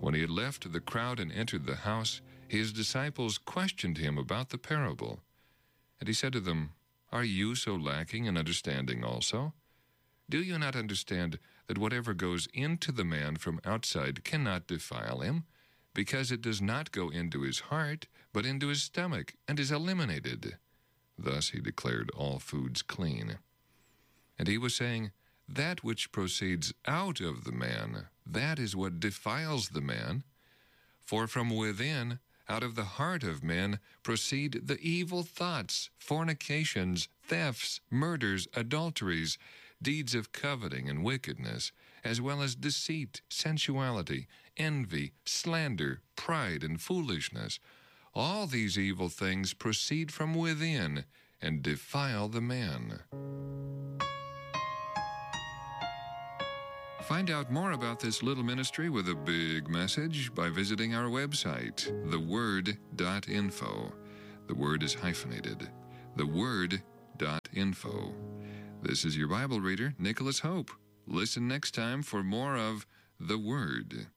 When he had left the crowd and entered the house, his disciples questioned him about the parable. And he said to them, "Are you so lacking in understanding also? Do you not understand that whatever goes into the man from outside cannot defile him, because it does not go into his heart, but into his stomach, and is eliminated?" Thus he declared all foods clean. And he was saying, "That which proceeds out of the man, that is what defiles the man. For from within, out of the heart of men, proceed the evil thoughts, fornications, thefts, murders, adulteries, deeds of coveting and wickedness, as well as deceit, sensuality, envy, slander, pride, and foolishness. All these evil things proceed from within and defile the man." Find out more about this little ministry with a big message by visiting our website, theword.info. The word is hyphenated. theword.info. This is your Bible reader, Nicholas Hope. Listen next time for more of The Word.